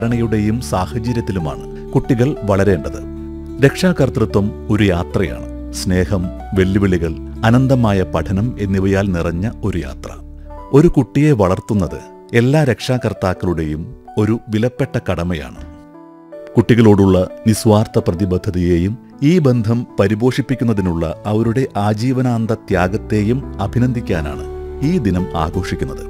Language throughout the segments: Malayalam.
യുടെയും സാഹചര്യത്തിലുമാണ് കുട്ടികൾ വളരേണ്ടത്. രക്ഷാകർതൃത്വം ഒരു യാത്രയാണ്. സ്നേഹം, വെല്ലുവിളികൾ, അനന്തമായ പഠനം എന്നിവയാൽ നിറഞ്ഞ ഒരു യാത്ര. ഒരു കുട്ടിയെ വളർത്തുന്നത് എല്ലാ രക്ഷാകർത്താക്കളുടെയും ഒരു വിലപ്പെട്ട കടമയാണ്. കുട്ടികളോടുള്ള നിസ്വാർത്ഥ പ്രതിബദ്ധതയെയും ഈ ബന്ധം പരിപോഷിപ്പിക്കുന്നതിനുള്ള അവരുടെ ആജീവനാന്ത ത്യാഗത്തെയും അഭിനന്ദിക്കാനാണ് ഈ ദിനം ആഘോഷിക്കുന്നത്.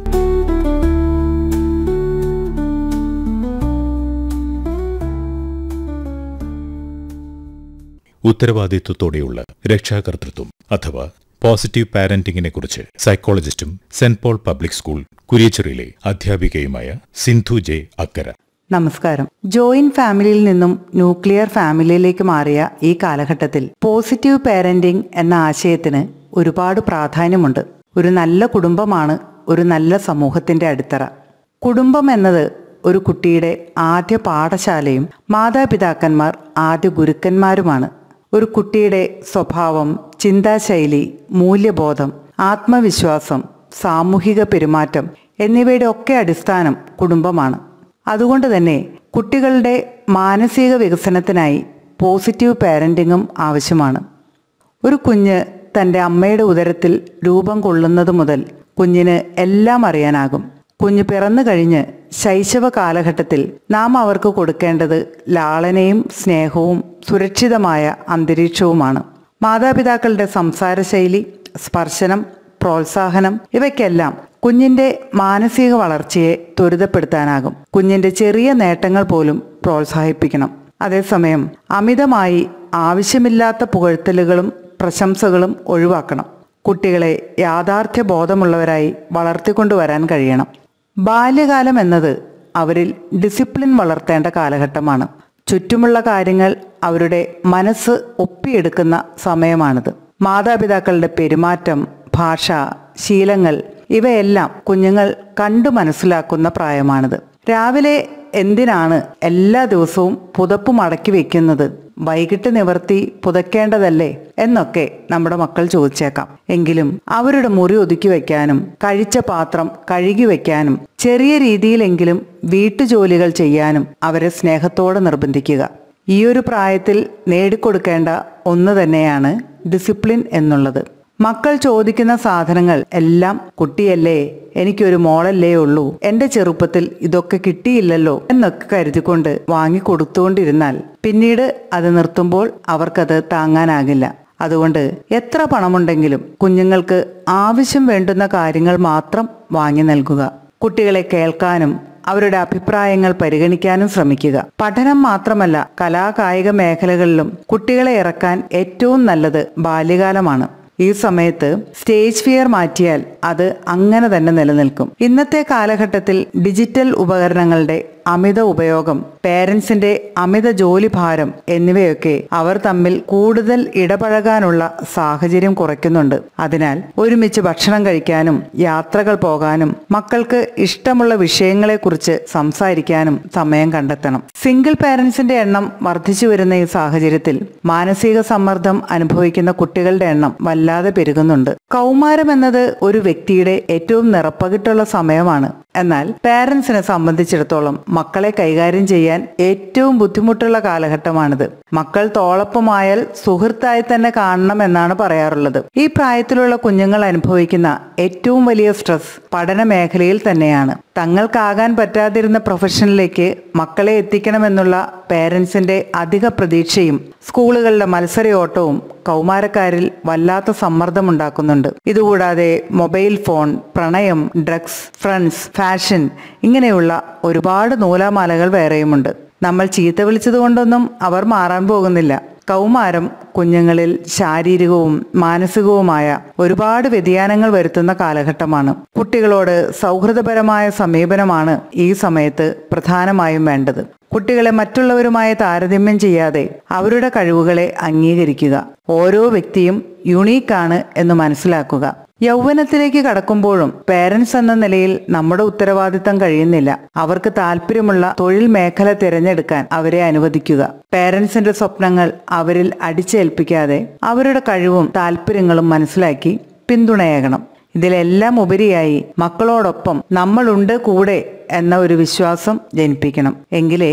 ഉത്തരവാദിത്വത്തോടെയുള്ള രക്ഷാകർതൃത്വം അഥവാ പോസിറ്റീവ് പാരന്റിങ്ങിനെ കുറിച്ച് സൈക്കോളജിസ്റ്റും saint Paul public school കുരിയച്ചിറയിലെ അധ്യാപികയുമായ Sindhu J അക്കര. നമസ്കാരം. ജോയിന്റ് ഫാമിലിയിൽ നിന്നും ന്യൂക്ലിയർ ഫാമിലിയിലേക്ക് മാറിയ ഈ കാലഘട്ടത്തിൽ പോസിറ്റീവ് പാരന്റിംഗ് എന്ന ആശയത്തിന് ഒരുപാട് പ്രാധാന്യമുണ്ട്. ഒരു നല്ല കുടുംബമാണ് ഒരു നല്ല സമൂഹത്തിന്റെ അടിത്തറ. കുടുംബം എന്നത് ഒരു കുട്ടിയുടെ ആദ്യ പാഠശാലയും മാതാപിതാക്കന്മാർ ആദ്യ ഗുരുക്കന്മാരുമാണ്. ഒരു കുട്ടിയുടെ സ്വഭാവം, ചിന്താശൈലി, മൂല്യബോധം, ആത്മവിശ്വാസം, സാമൂഹിക പെരുമാറ്റം എന്നിവയുടെ ഒക്കെ അടിസ്ഥാനം കുടുംബമാണ്. അതുകൊണ്ട് തന്നെ കുട്ടികളുടെ മാനസിക വികസനത്തിനായി പോസിറ്റീവ് പാരന്റിങ്ങും ആവശ്യമാണ്. ഒരു കുഞ്ഞ് തൻ്റെ അമ്മയുടെ ഉദരത്തിൽ രൂപം കൊള്ളുന്നത് മുതൽ കുഞ്ഞിന് എല്ലാം അറിയാനാകും. കുഞ്ഞ് പിറന്നു കഴിഞ്ഞ് ശൈശവ കാലഘട്ടത്തിൽ നാം അവർക്ക് കൊടുക്കേണ്ടത് ലാളനയും സ്നേഹവും സുരക്ഷിതമായ അന്തരീക്ഷവുമാണ്. മാതാപിതാക്കളുടെ സംസാരശൈലി, സ്പർശനം, പ്രോത്സാഹനം ഇവയ്ക്കെല്ലാം കുഞ്ഞിന്റെ മാനസിക വളർച്ചയെ ത്വരിതപ്പെടുത്താനാകും. കുഞ്ഞിന്റെ ചെറിയ നേട്ടങ്ങൾ പോലും പ്രോത്സാഹിപ്പിക്കണം. അതേസമയം അമിതമായി ആവശ്യമില്ലാത്ത പുകഴ്ത്തലുകളും പ്രശംസകളും ഒഴിവാക്കണം. കുട്ടികളെ യാഥാർത്ഥ്യ ബോധമുള്ളവരായി വളർത്തിക്കൊണ്ടുവരാൻ കഴിയണം. ബാല്യകാലം എന്നത് അവരിൽ ഡിസിപ്ലിൻ വളർത്തേണ്ട കാലഘട്ടമാണ്. ചുറ്റുമുള്ള കാര്യങ്ങൾ അവരുടെ മനസ്സ് ഒപ്പിയെടുക്കുന്ന സമയമാണിത്. മാതാപിതാക്കളുടെ പെരുമാറ്റം, ഭാഷ, ശീലങ്ങൾ ഇവയെല്ലാം കുഞ്ഞുങ്ങൾ കണ്ടു മനസ്സിലാക്കുന്ന പ്രായമാണിത്. രാവിലെ എന്തിനാണ് എല്ലാ ദിവസവും പുതപ്പ് മടക്കി വെക്കുന്നത്, വൈകിട്ട് നിവർത്തി പുതയ്ക്കേണ്ടതല്ലേ എന്നൊക്കെ നമ്മുടെ മക്കൾ ചോദിച്ചേക്കാം. എങ്കിലും അവരുടെ മുറി ഒതുക്കി വയ്ക്കാനും കഴിച്ച പാത്രം കഴുകി വയ്ക്കാനും ചെറിയ രീതിയിലെങ്കിലും വീട്ടുജോലികൾ ചെയ്യാനും അവരെ സ്നേഹത്തോടെ നിർബന്ധിക്കുക. ഈയൊരു പ്രായത്തിൽ നേടിക്കൊടുക്കേണ്ട ഒന്ന് തന്നെയാണ് ഡിസിപ്ലിൻ എന്നുള്ളത്. മക്കൾ ചോദിക്കുന്ന സാധനങ്ങൾ എല്ലാം കുട്ടിയല്ലേ, എനിക്കൊരു മോളല്ലേ ഉള്ളൂ, എന്റെ ചെറുപ്പത്തിൽ ഇതൊക്കെ കിട്ടിയില്ലല്ലോ എന്നൊക്കെ കരുതിക്കൊണ്ട് വാങ്ങിക്കൊടുത്തുകൊണ്ടിരുന്നാൽ പിന്നീട് അത് നിർത്തുമ്പോൾ അവർക്കത് താങ്ങാനാകില്ല. അതുകൊണ്ട് എത്ര പണമുണ്ടെങ്കിലും കുഞ്ഞുങ്ങൾക്ക് ആവശ്യം വേണ്ടുന്ന കാര്യങ്ങൾ മാത്രം വാങ്ങി നൽകുക. കുട്ടികളെ കേൾക്കാനും അവരുടെ അഭിപ്രായങ്ങൾ പരിഗണിക്കാനും ശ്രമിക്കുക. പഠനം മാത്രമല്ല, കലാകായിക മേഖലകളിലും കുട്ടികളെ ഇറക്കാൻ ഏറ്റവും നല്ലത് ബാല്യകാലമാണ്. ഈ സമയത്ത് സ്റ്റേജ് ഫിയർ മാറ്റിയാൽ അത് അങ്ങനെ തന്നെ നിലനിൽക്കും. ഇന്നത്തെ കാലഘട്ടത്തിൽ ഡിജിറ്റൽ ഉപകരണങ്ങളുടെ അമിത ഉപയോഗം, പേരൻസിന്റെ അമിത ജോലിഭാരം എന്നിവയൊക്കെ അവർ തമ്മിൽ കൂടുതൽ ഇടപഴകാനുള്ള സാഹചര്യം കുറയ്ക്കുന്നുണ്ട്. അതിനാൽ ഒരുമിച്ച് ഭക്ഷണം കഴിക്കാനും യാത്രകൾ പോകാനും മക്കൾക്ക് ഇഷ്ടമുള്ള വിഷയങ്ങളെക്കുറിച്ച് സംസാരിക്കാനും സമയം കണ്ടെത്തണം. സിംഗിൾ പേരൻസിന്റെ എണ്ണം വർദ്ധിച്ചു വരുന്ന ഈ സാഹചര്യത്തിൽ മാനസിക സമ്മർദ്ദം അനുഭവിക്കുന്ന കുട്ടികളുടെ എണ്ണം വല്ലാതെ പെരുകുന്നുണ്ട്. കൗമാരം എന്നത് ഒരു വ്യക്തിയുടെ ഏറ്റവും നിറപ്പകിട്ടുള്ള സമയമാണ്. എന്നാൽ പേരൻസിനെ സംബന്ധിച്ചിടത്തോളം മക്കളെ കൈകാര്യം ചെയ്യാൻ ഏറ്റവും ബുദ്ധിമുട്ടുള്ള കാലഘട്ടമാണിത്. മക്കൾ തോളൊപ്പമായാൽ സുഹൃത്തായി തന്നെ കാണണം എന്നാണ് പറയാറുള്ളത്. ഈ പ്രായത്തിലുള്ള കുഞ്ഞുങ്ങൾ അനുഭവിക്കുന്ന ഏറ്റവും വലിയ സ്ട്രെസ് പഠന മേഖലയിൽ തന്നെയാണ്. തങ്ങൾക്കാകാൻ പറ്റാതിരുന്ന പ്രൊഫഷനിലേക്ക് മക്കളെ എത്തിക്കണമെന്നുള്ള പേരൻസിന്റെ അധിക പ്രതീക്ഷയും സ്കൂളുകളുടെ മത്സരയോട്ടവും കൗമാരക്കാരിൽ വല്ലാത്ത സമ്മർദ്ദമുണ്ടാക്കുന്നുണ്ട്. ഇതുകൂടാതെ മൊബൈൽ ഫോൺ, പ്രണയം, ഡ്രഗ്സ്, ഫ്രണ്ട്സ്, ഫാഷൻ ഇങ്ങനെയുള്ള ഒരുപാട് നൂലാമാലകൾ വേറെയുമുണ്ട്. നമ്മൾ ചീത്ത വിളിച്ചത് കൊണ്ടൊന്നും അവർ മാറാൻ പോകുന്നില്ല. കൗമാരം കുഞ്ഞുങ്ങളിൽ ശാരീരികവും മാനസികവുമായ ഒരുപാട് വ്യതിയാനങ്ങൾ വരുത്തുന്ന കാലഘട്ടമാണ്. കുട്ടികളോട് സൗഹൃദപരമായ സമീപനമാണ് ഈ സമയത്ത് പ്രധാനമായും വേണ്ടത്. കുട്ടികളെ മറ്റുള്ളവരുമായി താരതമ്യം ചെയ്യാതെ അവരുടെ കഴിവുകളെ അംഗീകരിക്കുക. ഓരോ വ്യക്തിയും യുണീക്കാണ് എന്ന് മനസ്സിലാക്കുക. യൗവനത്തിലേക്ക് കടക്കുമ്പോഴും പേരൻസ് എന്ന നിലയിൽ നമ്മുടെ ഉത്തരവാദിത്തം കഴിയുന്നില്ല. അവർക്ക് താല്പര്യമുള്ള തൊഴിൽ മേഖല തിരഞ്ഞെടുക്കാൻ അവരെ അനുവദിക്കുക. പേരൻസിന്റെ സ്വപ്നങ്ങൾ അവരിൽ അടിച്ചേൽപ്പിക്കാതെ അവരുടെ കഴിവും താല്പര്യങ്ങളും മനസ്സിലാക്കി പിന്തുണയേകണം. ഇതിലെല്ലാം ഉപരിയായി മക്കളോടൊപ്പം നമ്മളുണ്ട് കൂടെ എന്ന ഒരു വിശ്വാസം ജനിപ്പിക്കണം. എങ്കിലേ